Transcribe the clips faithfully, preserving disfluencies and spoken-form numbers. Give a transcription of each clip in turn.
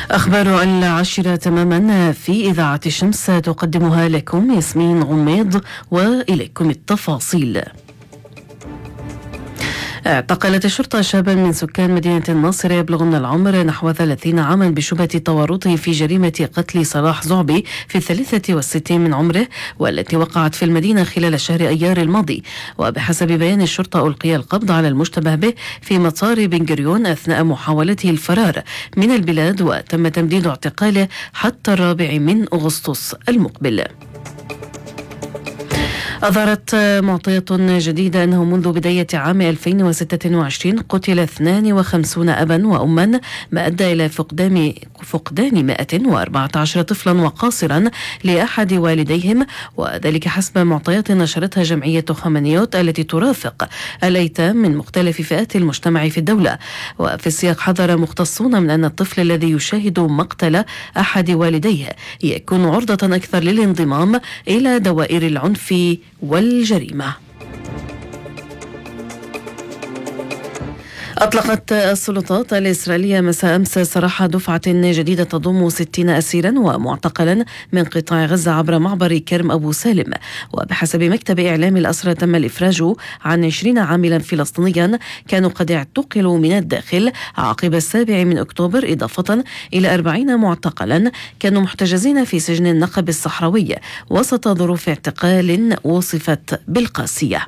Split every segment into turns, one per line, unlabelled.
أخبار العاشرة تماما في إذاعة الشمس تقدمها لكم ياسمين غميض، وإليكم التفاصيل. اعتقلت الشرطة شابا من سكان مدينة الناصر يبلغ من العمر نحو ثلاثين عاما بشبهة تورطه في جريمة قتل صلاح زعبي في الثالثة والستين من عمره، والتي وقعت في المدينة خلال شهر أيار الماضي. وبحسب بيان الشرطة ألقي القبض على المشتبه به في مطار بن غوريون أثناء محاولته الفرار من البلاد، وتم تمديد اعتقاله حتى الرابع من أغسطس المقبل. أظهرت معطيات جديدة أنه منذ بداية عام ألفين وستة وعشرين قتل اثنان وخمسين أبا وأما، ما أدى إلى فقدان فقدان مئة وأربعة عشر طفلا وقاصرا لأحد والديهم، وذلك حسب معطيات نشرتها جمعية خمنيوت التي ترافق الأيتام من مختلف فئات المجتمع في الدولة. وفي السياق حذر مختصون من أن الطفل الذي يشاهد مقتل أحد والديه يكون عرضة أكثر للانضمام إلى دوائر العنف والجريمة. أطلقت السلطات الإسرائيلية مساء أمس سراح دفعة جديدة تضم ستين أسيرا ومعتقلا من قطاع غزة عبر معبر كرم أبو سالم. وبحسب مكتب إعلام الأسرى تم الإفراج عن عشرين عاملا فلسطينيا كانوا قد اعتقلوا من الداخل عقب السابع من أكتوبر، إضافة إلى أربعين معتقلا كانوا محتجزين في سجن النقب الصحراوي وسط ظروف اعتقال وصفت بالقاسية.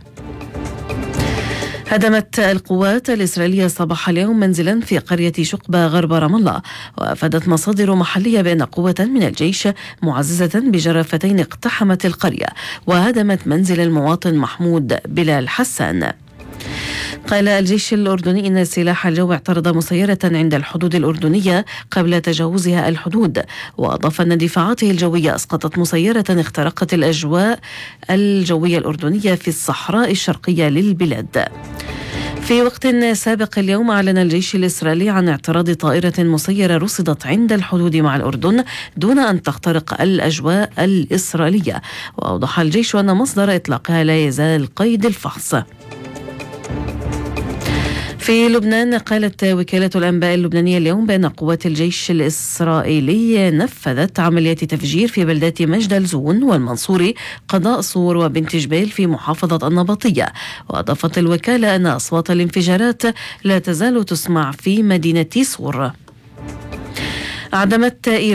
هدمت القوات الإسرائيلية صباح اليوم منزلا في قرية شقبة غرب رام الله، وأفادت مصادر محلية بأن قوة من الجيش معززة بجرافتين اقتحمت القرية وهدمت منزل المواطن محمود بلال حسان. قال الجيش الأردني إن سلاح الجو اعترض مسيرة عند الحدود الأردنية قبل تجاوزها الحدود، وأضاف أن دفاعاته الجوية أسقطت مسيرة اخترقت الأجواء الجوية الأردنية في الصحراء الشرقية للبلاد. في وقت سابق اليوم أعلن الجيش الإسرائيلي عن اعتراض طائرة مسيرة رصدت عند الحدود مع الأردن دون أن تخترق الأجواء الإسرائيلية، وأوضح الجيش أن مصدر إطلاقها لا يزال قيد الفحص. في لبنان قالت وكالة الأنباء اللبنانية اليوم بأن قوات الجيش الإسرائيلي نفذت عمليات تفجير في بلدات مجدل زون والمنصوري قضاء صور وبنت جبيل في محافظة النبطية. وأضافت الوكالة أن أصوات الانفجارات لا تزال تسمع في مدينة صور. أعدمت